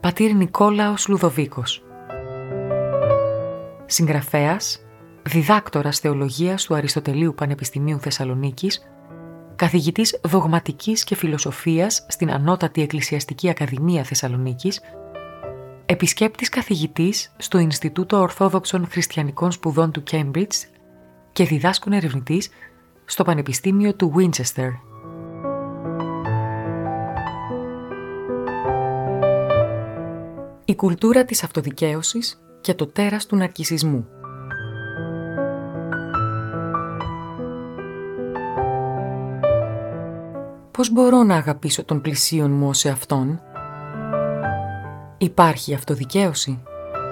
πατήρ Νικόλαος Λουδοβίκος. Συγγραφέας, διδάκτορας θεολογίας του Αριστοτελείου Πανεπιστημίου Θεσσαλονίκης, καθηγητής δογματικής και φιλοσοφίας στην Ανώτατη Εκκλησιαστική Ακαδημία Θεσσαλονίκης, επισκέπτης καθηγητής στο Ινστιτούτο Ορθόδοξων Χριστιανικών Σπουδών του Κέμπριτζ και διδάσκων ερευνητής στο Πανεπιστήμιο του Winchester. Η κουλτούρα της αυτοδικαίωσης και το τέρας του ναρκισσισμού. Πώς μπορώ να αγαπήσω τον πλησίον μου ως εαυτόν? Υπάρχει αυτοδικαίωση?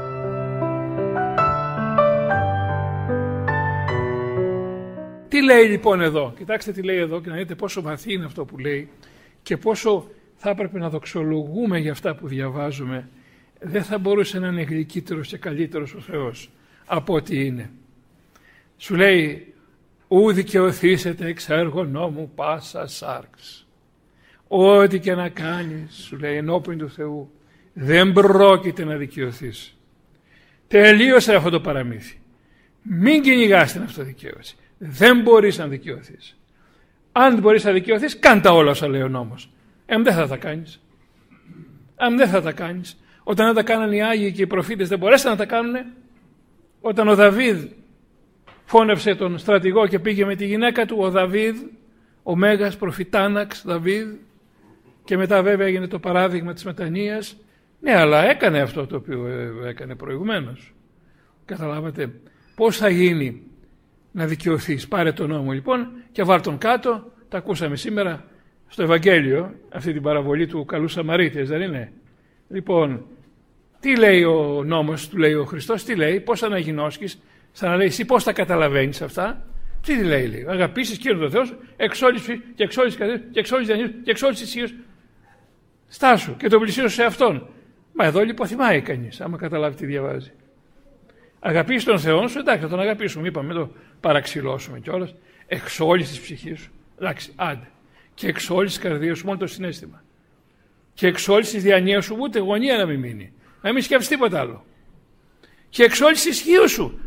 Τι λέει λοιπόν εδώ? Κοιτάξτε τι λέει εδώ και να δείτε πόσο βαθύ είναι αυτό που λέει και πόσο θα έπρεπε να δοξολογούμε για αυτά που διαβάζουμε. Δεν θα μπορούσε να είναι γλυκύτερος και καλύτερος ο Θεός από ό,τι είναι. Σου λέει, ου δικαιωθήσετε εξ έργων νόμου πάσα σάρξ. Ό,τι και να κάνεις, σου λέει, ενώπιν του Θεού, δεν πρόκειται να δικαιωθείς. Τελείωσε αυτό το παραμύθι. Μην κυνηγάς την αυτοδικαίωση. Δεν μπορείς να δικαιωθείς. Αν μπορείς να δικαιωθείς, κάν τα όλα όσα λέει ο νόμος. Δεν θα τα κάνεις. Αν δεν θα τα κάνεις. Όταν δεν τα κάνανε οι Άγιοι και οι προφήτες δεν μπορέσαν να τα κάνουνε. Όταν ο Δαβίδ φώνευσε τον στρατηγό και πήγε με τη γυναίκα του, ο Δαβίδ, ο Μέγας προφητάναξ Δαβίδ, και μετά βέβαια έγινε το παράδειγμα της μετανοίας. Ναι, αλλά έκανε αυτό το οποίο έκανε προηγουμένως. Καταλάβατε πώς θα γίνει να δικαιωθείς? Πάρε τον νόμο λοιπόν και βάλ τον κάτω. Τα ακούσαμε σήμερα στο Ευαγγέλιο, αυτή την παραβολή του καλού Σαμαρίτες, δεν είναι? Λοιπόν, τι λέει ο νόμος, του λέει ο Χριστός, τι λέει, πώς αναγινώσκεις, σαν να λέει εσύ πώς τα καταλαβαίνεις αυτά? Τι λέει, αγαπήσεις Κύριον τον Θεό σου, εξόλυση και εξόλυση και εξόλυση διανύου και εξόλυση θυσίως στάσου και τον πλησίον σε αυτόν. Μα εδώ λιποθυμάει κανείς, άμα καταλάβει τι διαβάζει. Αγαπήσεις τον Θεό σου, εντάξει, θα τον αγαπήσουμε, είπαμε, το παραξηλώσουμε κιόλας. Εξόλυση της ψυχής σου, εντάξει, άντε. Και εξόλυση της καρδίας σου, μόνο το συναίσθημα. Και εξόλυση της διανοίας σου, ούτε γωνία να μην μείνει. Να μην σκέφτεσαι τίποτα άλλο. Και εξόλυση της ισχύου σου.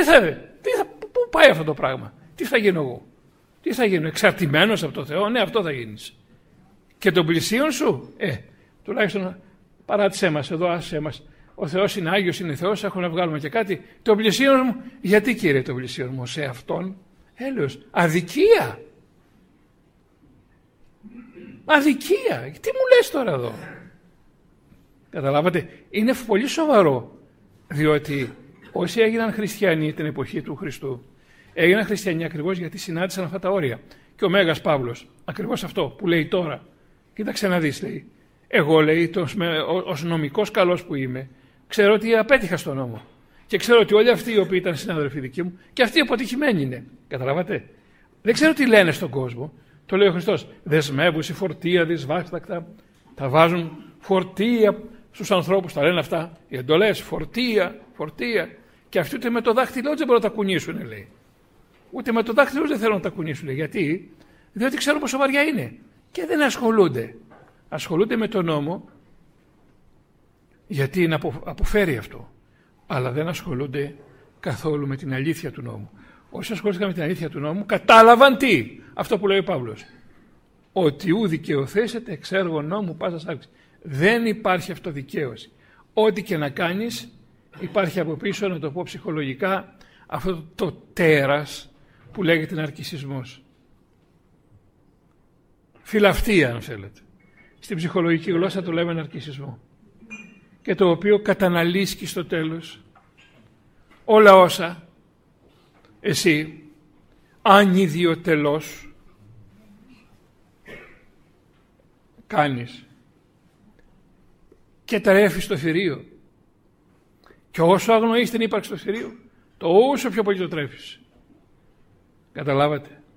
Πού πάει αυτό το πράγμα? Τι θα γίνω εγώ? Τι θα γίνω? Εξαρτημένος από το Θεό? Ναι, αυτό θα γίνεις. Και τον πλησίον σου, τουλάχιστον παράτησέ μας εδώ, άσε μας. Ο Θεός είναι Άγιος, είναι Θεός, έχουμε να βγάλουμε και κάτι. Το πλησίον μου, γιατί Κύριε το πλησίον μου? Σε αυτόν, έλεος, αδικία. Αδικία. Τι μου λες τώρα εδώ? Καταλάβατε, είναι πολύ σοβαρό, διότι όσοι έγιναν χριστιανοί την εποχή του Χριστού, έγιναν χριστιανοί ακριβώς γιατί συνάντησαν αυτά τα όρια. Και ο Μέγας Παύλος, ακριβώς αυτό που λέει τώρα, κοίταξε να δεις, λέει, εγώ, λέει, ως νομικός καλός που είμαι, ξέρω ότι απέτυχα στον νόμο. Και ξέρω ότι όλοι αυτοί οι οποίοι ήταν συνάδελφοι δικοί μου, και αυτοί αποτυχημένοι είναι. Καταλάβατε. Δεν ξέρω τι λένε στον κόσμο. Το λέει ο Χριστός. Δεσμεύουσι φορτία δυσβάστακτα. Τα βάζουν φορτία στους ανθρώπους, τα λένε αυτά. Οι εντολές, φορτία, φορτία. Και αυτοί ούτε με το δάχτυλό δεν μπορούν να τα κουνήσουν, λέει. Ούτε με το δάχτυλο δεν θέλουν να τα κουνήσουν. Λέει. Γιατί? Διότι ξέρουν πόσο βαριά είναι. Και δεν ασχολούνται. Ασχολούνται με τον νόμο, γιατί είναι αποφέρει αυτό. Αλλά δεν ασχολούνται καθόλου με την αλήθεια του νόμου. Όσοι ασχολήθηκαν με την αλήθεια του νόμου, κατάλαβαν τι? Αυτό που λέει ο Παύλος. Ότι ου δικαιωθέσετε εξ έργων νόμου πάσα σάρξη. Δεν υπάρχει αυτοδικαίωση. Ό,τι και να κάνεις, υπάρχει από πίσω, να το πω ψυχολογικά, αυτό το τέρας που λέγεται ναρκισσισμός. Φιλαυτία, αν θέλετε. Στην ψυχολογική γλώσσα το λέμε ναρκισσισμό. Και το οποίο καταναλύσκει στο τέλος όλα όσα εσύ ανιδιοτελώς κάνεις και τρέφεις το θηρίο. Και όσο αγνοείς την ύπαρξη του θηρίου, το όσο πιο πολύ το τρέφεις. Καταλάβατε.